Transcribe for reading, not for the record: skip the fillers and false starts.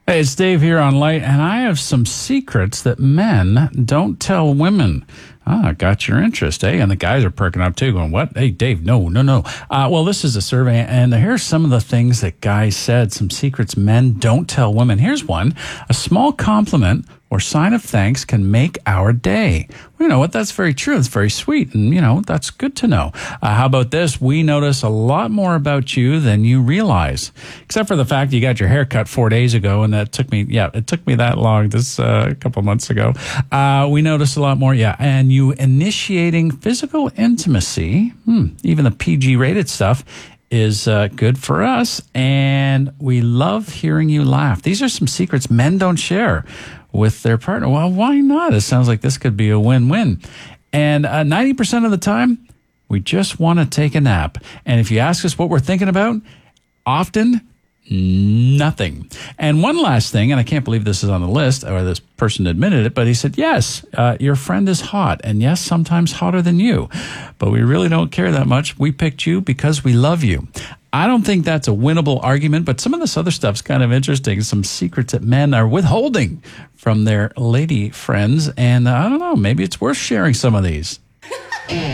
Hey, it's Dave here on Light, and I have some secrets that men don't tell women. Got your interest, eh? And the guys are perking up too, going, what? Hey, Dave, no. Well, this is a survey, and here's some of the things that guys said, some secrets men don't tell women. Here's one. A small compliment or sign of thanks can make our day. Well, you know what? That's very true. It's very sweet, and, that's good to know. How about this? We notice a lot more about you than you realize, except for the fact you got your hair cut 4 days ago, and it took me that long, a couple months ago. We notice a lot more, and you initiating physical intimacy, even the PG-rated stuff, is good for us, and we love hearing you laugh. These are some secrets men don't share with their partner. Well, why not? It sounds like this could be a win-win. And 90% of the time, we just want to take a nap. And if you ask us what we're thinking about, often nothing. And one last thing, and I can't believe this is on the list, or this person admitted it, but he said, yes, your friend is hot, and yes, sometimes hotter than you, but we really don't care that much. We picked you because we love you. I don't think that's a winnable argument, but some of this other stuff's kind of interesting. Some secrets that men are withholding from their lady friends, and I don't know, maybe it's worth sharing some of these.